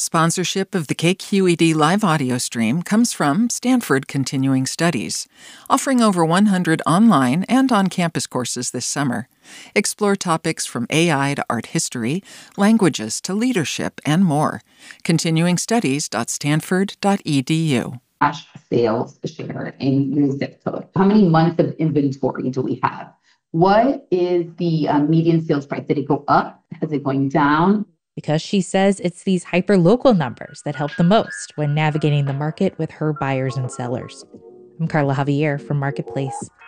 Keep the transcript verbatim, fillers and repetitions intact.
Sponsorship of the K Q E D live audio stream comes from Stanford Continuing Studies, offering over one hundred online and on-campus courses this summer. Explore topics from A I to art history, languages to leadership, and more. continuing studies dot stanford dot e d u. Cash sales share in your zip code. How many months of inventory do we have? What is the uh, median sales price? Did it go up? Is it going down? Because she says it's these hyper-local numbers that help the most when navigating the market with her buyers and sellers. I'm Carla Javier from Marketplace